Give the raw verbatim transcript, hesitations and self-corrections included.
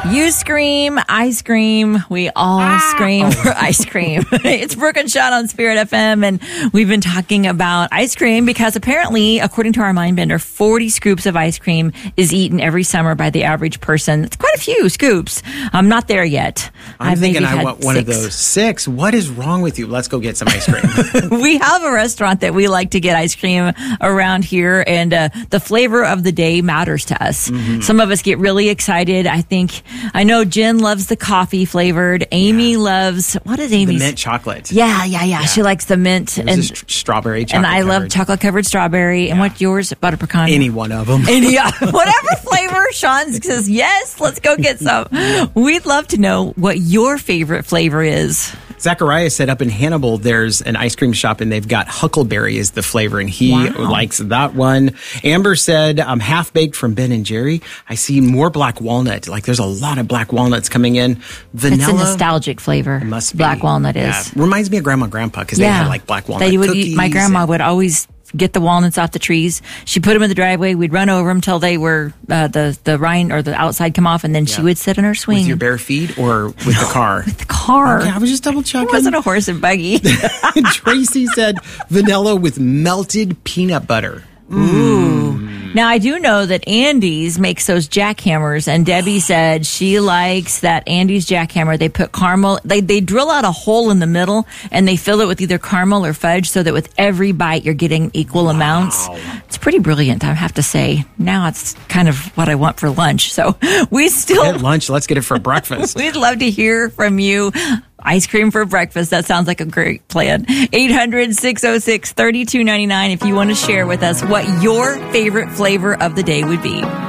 You scream, I scream, we all ah! scream oh. for ice cream. It's Brooke and Sean on Spirit F M, and we've been talking about ice cream because apparently, according to our Mindbender, forty scoops of ice cream is eaten every summer by the average person. It's quite a few scoops. I'm not there yet. I'm I've thinking I want one six. of those. Six? What is wrong with you? Let's go get some ice cream. We have a restaurant that we like to get ice cream around here, and uh, the flavor of the day matters to us. Mm-hmm. Some of us get really excited. I think, I know Jen loves the coffee flavored. Amy yeah. loves, what is Amy's? The mint chocolate. Yeah, yeah, yeah. yeah. She likes the mint. And st- strawberry chocolate. And I covered. love chocolate covered strawberry. Yeah. And what's yours? Butter pecan? Any one of them. Any, whatever flavor. Sean says, yes, let's go get some. We'd love to know what your favorite flavor is. Zachariah said up in Hannibal, there's an ice cream shop and they've got huckleberry as the flavor, and he wow. likes that one. Amber said, I'm half baked from Ben and Jerry. I see more black walnut. Like there's a lot of black walnuts coming in. Vanilla. It's a nostalgic flavor. It must be. Black walnut is. Yeah. Reminds me of Grandma and Grandpa because yeah. they had like black walnut they would cookies. Eat, my grandma and, would always get the walnuts off the trees. She put them in the driveway. We'd run over them till they were uh, the the rind or the outside come off, and then yeah. she would sit in her swing. With your bare feet or with no, the car? With the car. Okay, I was just double checking. It wasn't a horse and buggy. Tracy said vanilla with melted peanut butter. Ooh. Mm. Now, I do know that Andy's makes those jackhammers, and Debbie said she likes that Andy's jackhammer. They put caramel, they, they drill out a hole in the middle, and they fill it with either caramel or fudge so that with every bite you're getting equal wow. amounts. It's pretty brilliant, I have to say. Now it's kind of what I want for lunch. So we still... At lunch, let's get it for breakfast. We'd love to hear from you. Ice cream for breakfast. That sounds like a great plan. eight hundred, six oh six, three two nine nine if you want to share with us what your favorite flavor of the day would be.